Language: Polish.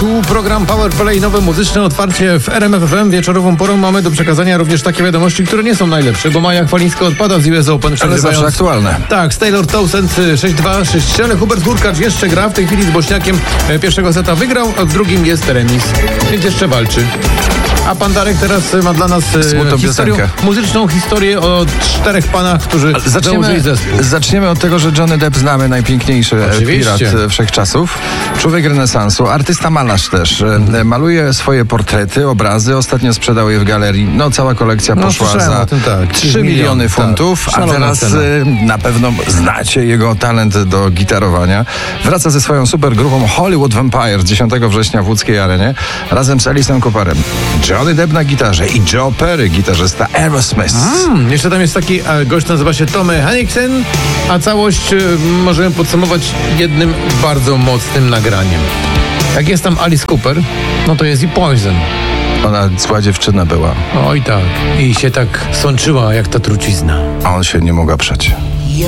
Tu program Power Play, nowe muzyczne otwarcie w RMF FM. Wieczorową porą mamy do przekazania również takie wiadomości, które nie są najlepsze, bo Maja Chwalińska odpada z US Open. Ale zawsze aktualne. Tak, z Taylor Townsend 6-2, 6-3, ale Hubert Hurkacz jeszcze gra w tej chwili z Bośniakiem. Pierwszego seta wygrał, a w drugim jest remis. Więc jeszcze walczy. A pan Darek teraz ma dla nas muzyczną historię o 4 panach, którzy założyli zespół. Zaczniemy od tego, że Johnny Depp znamy, najpiękniejszy pirat wszechczasów. Człowiek renesansu, artysta malarz też. Maluje swoje portrety, obrazy. Ostatnio sprzedał je w galerii. Cała kolekcja poszła za 3 miliony funtów. A teraz na pewno znacie jego talent do gitarowania. Wraca ze swoją supergrupą Hollywood Vampire 10 września w łódzkiej arenie razem z Alice'em Cooperem. Johnny Depp na gitarze i Joe Perry, gitarzysta Aerosmith. Jeszcze tam jest taki gość, nazywa się Tommy Henriksen, a całość możemy podsumować jednym bardzo mocnym nagraniem. Jak jest tam Alice Cooper, to jest i Poison. Ona zła dziewczyna była. Oj tak. I się tak sączyła jak ta trucizna. A on się nie mógł oprzeć.